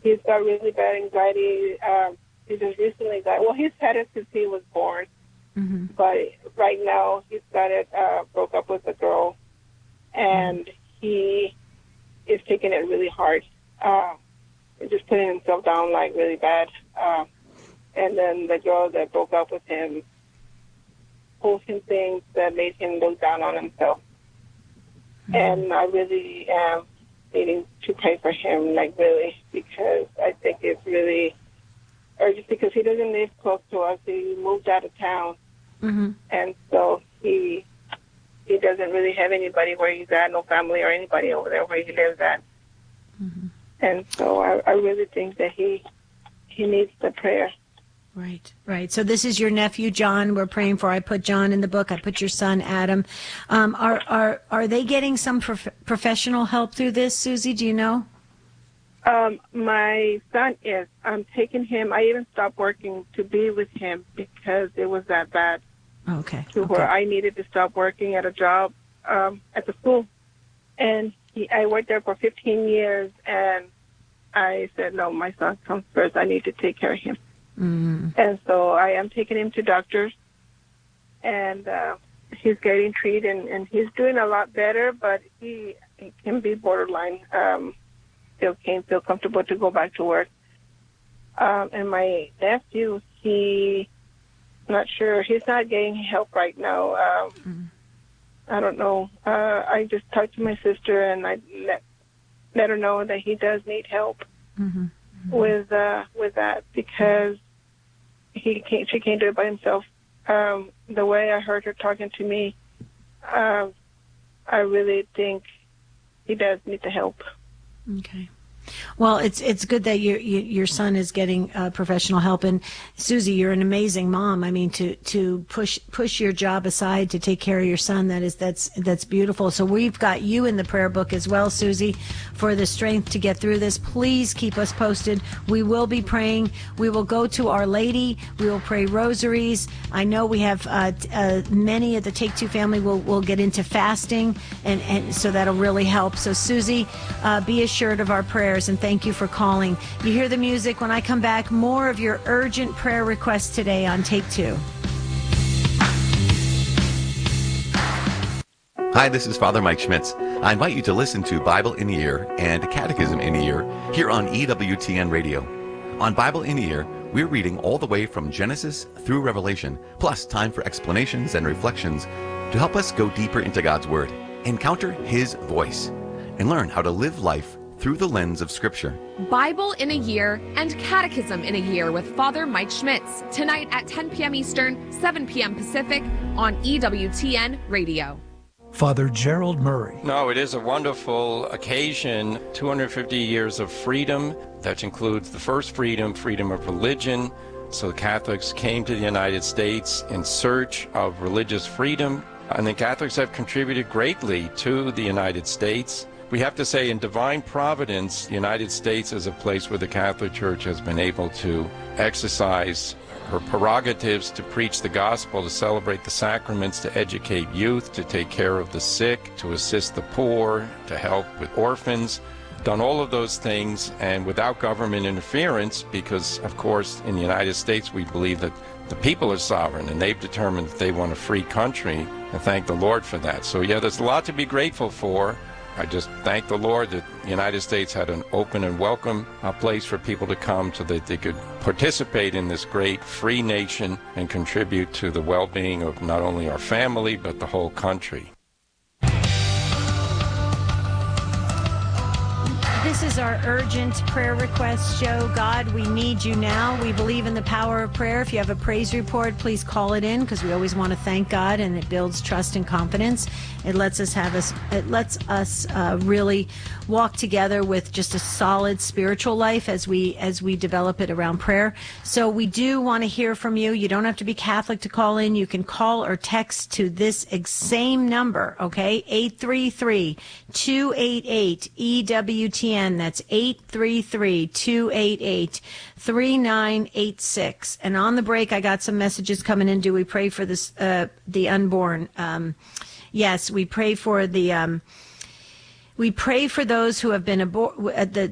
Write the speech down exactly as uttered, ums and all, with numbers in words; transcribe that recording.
he's got really bad anxiety. Um, he just recently got, well, he's had it since he was born. Mm-hmm. But right now he's got it, uh, broke up with a girl, and mm-hmm. he is taking it really hard. Uh, just putting himself down, like, really bad. Uh, and then the girl that broke up with him told him things that made him look down on himself. Mm-hmm. And I really am needing to pray for him, like, really, because I think it's really urgent, because he doesn't live close to us. He moved out of town. Mm-hmm. And so he he doesn't really have anybody where he's at, no family or anybody over there where he lives at. Mm-hmm. And so I, I really think that he he needs the prayer. Right, right. So this is your nephew, John, we're praying for. I put John in the book. I put your son, Adam. Um, are are are they getting some prof- professional help through this, Susie? Do you know? Um, my son is. I'm taking him. I even stopped working to be with him because it was that bad. Okay. To okay. where I needed to stop working at a job um, at the school. And he, I worked there for fifteen years, and I said, no, my son comes first. I need to take care of him. Mm. And so I am taking him to doctors, and uh, he's getting treated, and, and he's doing a lot better, but he, he can be borderline. Um, still can't feel comfortable to go back to work. Um, and my nephew, he, not sure, he's not getting help right now. Um, mm. I don't know. Uh, I just talked to my sister, and I let, let her know that he does need help. Mm-hmm. Mm-hmm. with uh, with that, because he can't, she can't do it by himself. Um, the way I heard her talking to me, uh, I really think he does need the help. Okay. Well, it's it's good that your your son is getting uh, professional help, and Susie, you're an amazing mom. I mean, to to push push your job aside to take care of your son, that is that's that's beautiful. So we've got you in the prayer book as well, Susie, for the strength to get through this. Please keep us posted. We will be praying. We will go to Our Lady. We will pray rosaries. I know we have uh, uh, many of the Take Two family will will get into fasting, and and so that'll really help. So Susie, uh, be assured of our prayers. And thank you for calling. You hear the music. When I come back, more of your urgent prayer requests today on Take Two. Hi, this is Father Mike Schmitz. I invite you to listen to Bible in a Year and Catechism in a Year here on E W T N Radio. On Bible in a Year, we're reading all the way from Genesis through Revelation, plus time for explanations and reflections to help us go deeper into God's Word, encounter His voice, and learn how to live life through the lens of Scripture. Bible in a Year and Catechism in a Year with Father Mike Schmitz, tonight at ten p.m. Eastern, seven p.m. Pacific on E W T N Radio. Father Gerald Murray. No, it is a wonderful occasion, two hundred fifty years of freedom. That includes the first freedom, freedom of religion. So the Catholics came to the United States in search of religious freedom, and the Catholics have contributed greatly to the United States. We have to say, in divine providence, the United States is a place where the Catholic Church has been able to exercise her prerogatives to preach the gospel, to celebrate the sacraments, to educate youth, to take care of the sick, to assist the poor, to help with orphans. Done all of those things, and without government interference, because, of course, in the United States we believe that the people are sovereign, and they've determined that they want a free country, and thank the Lord for that. So, yeah, there's a lot to be grateful for. I just thank the Lord that the United States had an open and welcome uh, place for people to come so that they could participate in this great free nation and contribute to the well-being of not only our family, but the whole country. This is our urgent prayer request show. God, we need you now. We believe in the power of prayer. If you have a praise report, please call it in, because we always want to thank God, and it builds trust and confidence. It lets us have us. It lets us uh, really walk together with just a solid spiritual life as we as we develop it around prayer. So we do want to hear from you. You don't have to be Catholic to call in. You can call or text to this same number. Okay, eight three three, two eight eight, E W T N. That's eight three three, two eight eight, three nine eight six. And on the break, I got some messages coming in. Do we pray for this uh, the unborn? Um, yes, we pray for the. Um, We pray for those who have been aborted, the